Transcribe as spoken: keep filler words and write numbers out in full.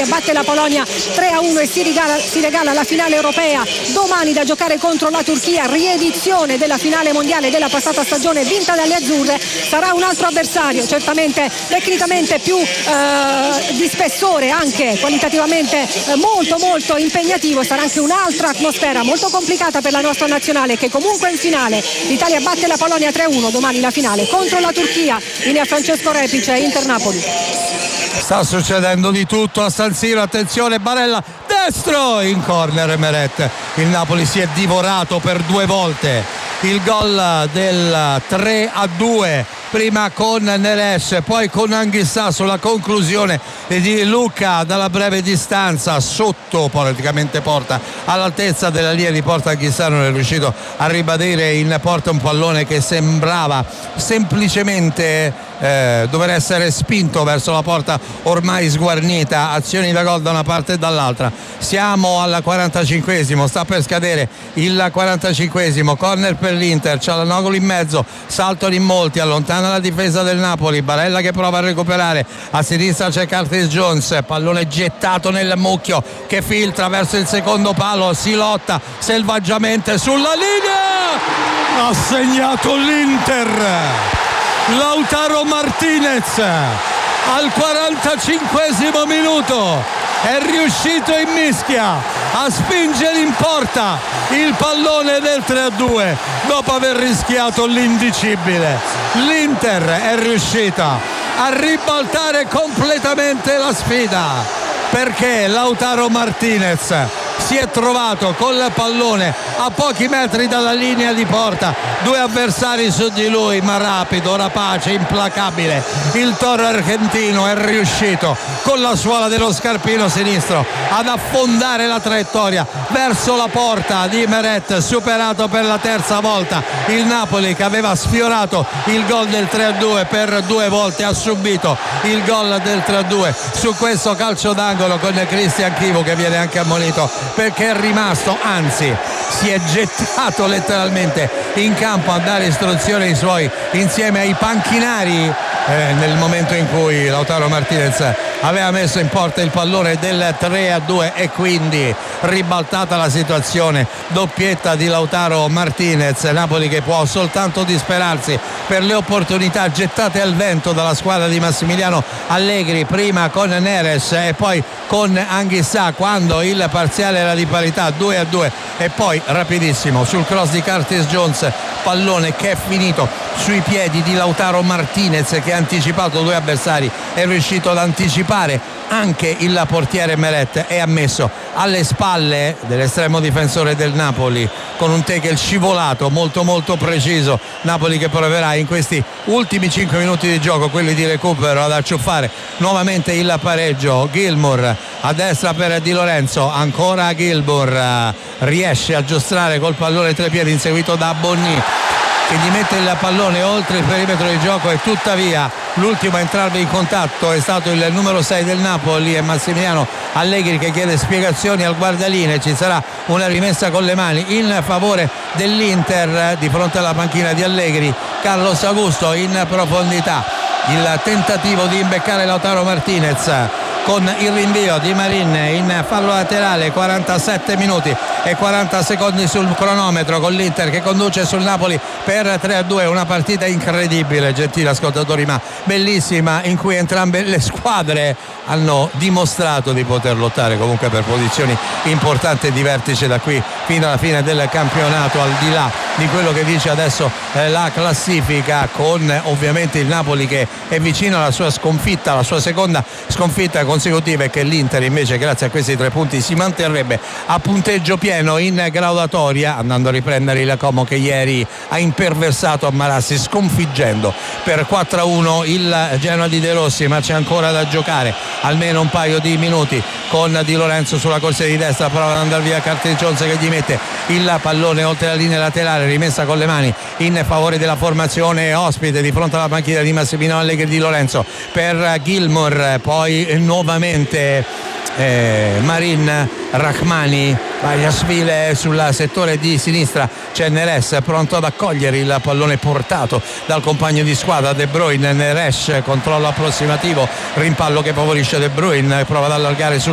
l'Italia batte la Polonia tre a uno e si regala, si regala la finale europea domani da giocare contro la Turchia, riedizione della finale mondiale della passata stagione vinta dalle azzurre. Sarà un altro avversario, certamente tecnicamente più eh, di spessore, anche qualitativamente eh, molto molto impegnativo. Sarà anche un'altra atmosfera molto complicata per la nostra nazionale, che comunque in finale l'Italia batte la Polonia tre a uno, domani la finale contro la Turchia. Linea Francesco Repice, Inter Napoli. Sta succedendo di tutto a San Siro, attenzione, Barella destro in corner Meret. Il Napoli si è divorato per due volte il gol del tre a due, prima con Neres, poi con Anghissà sulla conclusione di Lucca dalla breve distanza sotto praticamente porta, all'altezza della linea di porta. Anghissà non è riuscito a ribadire in porta un pallone che sembrava semplicemente Eh, dover essere spinto verso la porta ormai sguarnita. Azioni da gol da una parte e dall'altra. Siamo al quarantacinquesimo, sta per scadere il quarantacinquesimo, corner per l'Inter, c'è Çalhanoğlu in mezzo, saltano in molti, allontana la difesa del Napoli. Barella che prova a recuperare, a sinistra c'è Curtis Jones, pallone gettato nel mucchio che filtra verso il secondo palo, si lotta selvaggiamente sulla linea, ha segnato l'Inter. Lautaro Martinez al quarantacinquesimo minuto è riuscito in mischia a spingere in porta il pallone del tre a due dopo aver rischiato l'indicibile. L'Inter è riuscita a ribaltare completamente la sfida, perché Lautaro Martinez si è trovato col pallone a pochi metri dalla linea di porta, due avversari su di lui, ma rapido, rapace, implacabile. Il toro argentino è riuscito con la suola dello scarpino sinistro ad affondare la traiettoria verso la porta di Meret, superato per la terza volta. Il Napoli, che aveva sfiorato il gol del tre a due per due volte, ha subito il gol del tre a due su questo calcio d'angolo, con Christian Chivu che viene anche ammonito perché è rimasto, anzi si è gettato letteralmente in campo a dare istruzioni ai suoi insieme ai panchinari eh, nel momento in cui Lautaro Martinez aveva messo in porta il pallone del tre a due, e quindi ribaltata la situazione, doppietta di Lautaro Martinez. Napoli che può soltanto disperarsi per le opportunità gettate al vento dalla squadra di Massimiliano Allegri, prima con Neres e poi con Anghissà quando il parziale era di parità due a due, e poi rapidissimo sul cross di Curtis Jones, pallone che è finito sui piedi di Lautaro Martinez, che ha anticipato due avversari, è riuscito ad anticipare anche il portiere Meret e ha messo alle spalle dell'estremo difensore del Napoli con un tackle scivolato molto molto preciso. Napoli che proverà in questi ultimi cinque minuti di gioco, quelli di recupero, ad acciuffare nuovamente il pareggio. Gilmour a destra per Di Lorenzo, ancora Gilmour, riesce a giostrare col pallone tra i piedi, inseguito da Bonny che gli mette il pallone oltre il perimetro di gioco, e tuttavia l'ultimo a entrarvi in contatto è stato il numero sei del Napoli, è Massimiliano Allegri, che chiede spiegazioni al guardalinee. Ci sarà una rimessa con le mani in favore dell'Inter di fronte alla panchina di Allegri. Carlos Augusto in profondità, il tentativo di imbeccare Lautaro Martinez con il rinvio di Marin in fallo laterale. Quarantasette minuti e quaranta secondi sul cronometro, con l'Inter che conduce sul Napoli per tre a due. Una partita incredibile, gentili ascoltatori, ma bellissima, in cui entrambe le squadre hanno dimostrato di poter lottare comunque per posizioni importanti di vertice da qui fino alla fine del campionato, al di là di quello che dice adesso eh, la classifica, con ovviamente il Napoli che è vicino alla sua sconfitta, la sua seconda sconfitta consecutiva, e che l'Inter invece grazie a questi tre punti si manterrebbe a punteggio pieno in graduatoria, andando a riprendere il Como che ieri ha imperversato a Marassi, sconfiggendo per quattro a uno il Genoa di De Rossi. Ma c'è ancora da giocare almeno un paio di minuti, con Di Lorenzo sulla corsia di destra, prova ad andare via Curtis Jones che gli mette il pallone oltre la linea laterale, rimessa con le mani in favore della formazione ospite di fronte alla panchina di Massimiliano Allegri. Di Lorenzo per Gilmour, poi nuovamente eh, Marin, Rahmani, Bagliasvili sul settore di sinistra, c'è Neres pronto ad accogliere il pallone portato dal compagno di squadra De Bruyne. Neres, controllo approssimativo, rimpallo che favorisce De Bruyne, prova ad allargare sul